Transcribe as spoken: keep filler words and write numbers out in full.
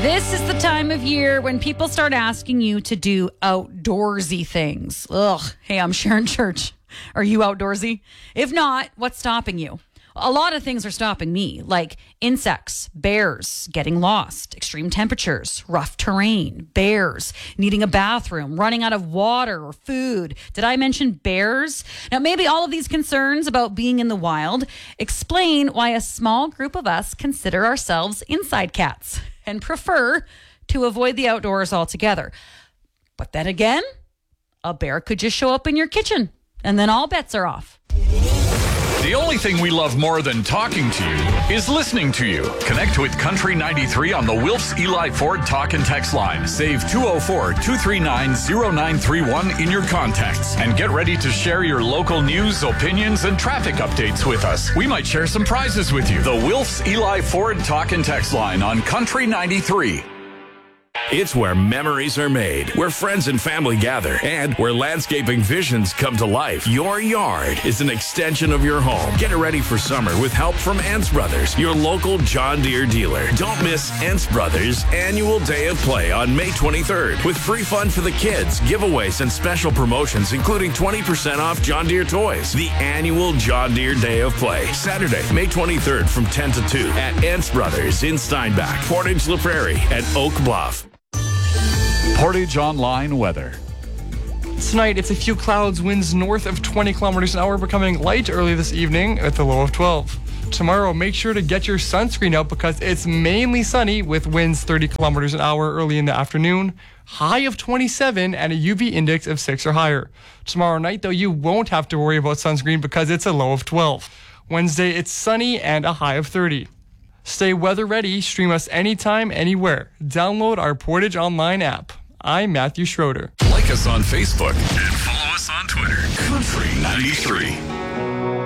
This is the time of year when people start asking you to do outdoorsy things. Ugh. Hey, I'm Sharon Church. Are you outdoorsy? If not, what's stopping you? A lot of things are stopping me, like insects, bears, getting lost, extreme temperatures, rough terrain, bears, needing a bathroom, running out of water or food. Did I mention bears? Now, maybe all of these concerns about being in the wild explain why a small group of us consider ourselves inside cats and prefer to avoid the outdoors altogether. But then again, a bear could just show up in your kitchen, and then all bets are off. The only thing we love more than talking to you is listening to you. Connect with Country ninety-three on the Wilfs Eli Ford talk and text line. Save two oh four, two three nine, oh nine three one in your contacts. And get ready to share your local news, opinions, and traffic updates with us. We might share some prizes with you. The Wilfs Eli Ford talk and text line on Country ninety-three. It's where memories are made, where friends and family gather, and where landscaping visions come to life. Your yard is an extension of your home. Get it ready for summer with help from Ents Brothers, your local John Deere dealer. Don't miss Ents Brothers' annual Day of Play on May twenty-third with free fun for the kids, giveaways, and special promotions, including twenty percent off John Deere toys. The annual John Deere Day of Play, Saturday, May twenty-third from ten to two at Ents Brothers in Steinbach, Portage La Prairie, and Oak Bluff. Portage Online weather. Tonight, it's a few clouds, winds north of twenty kilometers an hour, becoming light early this evening at the low of twelve. Tomorrow, make sure to get your sunscreen out because it's mainly sunny with winds thirty kilometers an hour early in the afternoon, high of twenty-seven and a U V index of six or higher. Tomorrow night, though, you won't have to worry about sunscreen because it's a low of twelve. Wednesday, it's sunny and a high of thirty. Stay weather ready. Stream us anytime, anywhere. Download our Portage Online app. I'm Matthew Schroeder. Like us on Facebook and follow us on Twitter. Country ninety-three.